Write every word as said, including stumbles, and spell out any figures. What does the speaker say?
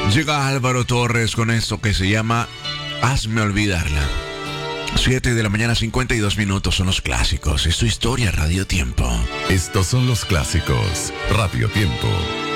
Llega Álvaro Torres con esto que se llama Hazme olvidarla. siete de la mañana, cincuenta y dos minutos, son los clásicos. Es tu historia, Radio Tiempo. Estos son los clásicos, Radio Tiempo.